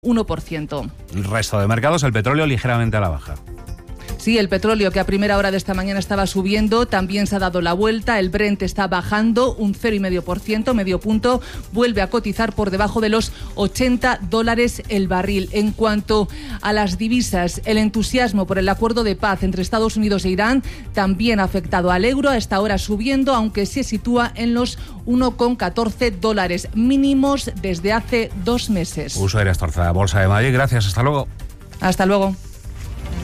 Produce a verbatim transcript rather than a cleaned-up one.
uno por ciento. El resto de mercados, el petróleo ligeramente a la baja. Sí, el petróleo, que a primera hora de esta mañana estaba subiendo, también se ha dado la vuelta. El Brent está bajando un cero coma cinco por ciento, medio punto. Vuelve a cotizar por debajo de los ochenta dólares el barril. En cuanto a las divisas, el entusiasmo por el acuerdo de paz entre Estados Unidos e Irán también ha afectado al euro. A esta hora subiendo, aunque se sitúa en los uno coma catorce dólares, mínimos desde hace dos meses. Usuarias Torza, Bolsa de Madrid. Gracias, hasta luego. Hasta luego.